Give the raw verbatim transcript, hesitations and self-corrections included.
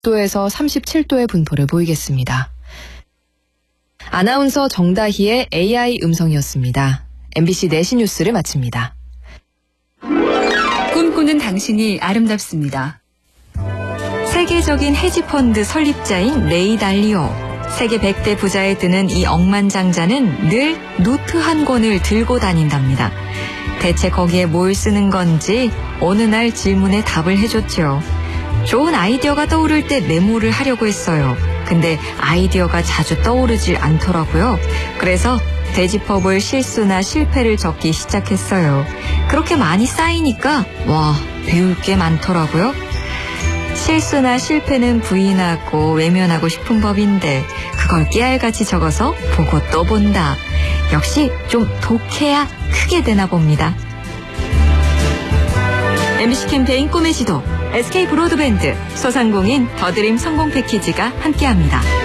도에서 삼십칠 도의 분포를 보이겠습니다. 아나운서 정다희의 에이아이 음성이었습니다. 엠비씨 내시 뉴스를 마칩니다. 꿈꾸는 당신이 아름답습니다. 세계적인 헤지펀드 설립자인 레이 달리오. 세계 백 대 부자에 드는 이 억만장자는 늘 노트 한 권을 들고 다닌답니다. 대체 거기에 뭘 쓰는 건지 어느 날 질문에 답을 해줬죠. 좋은 아이디어가 떠오를 때 메모를 하려고 했어요. 근데 아이디어가 자주 떠오르질 않더라고요. 그래서 되짚어볼 실수나 실패를 적기 시작했어요. 그렇게 많이 쌓이니까 와, 배울 게 많더라고요. 실수나 실패는 부인하고 외면하고 싶은 법인데 그걸 깨알같이 적어서 보고 또 본다. 역시 좀 독해야 크게 되나 봅니다. 엠비씨 캠페인 꿈의 지도, 에스케이 브로드밴드, 소상공인 더드림 성공 패키지가 함께합니다.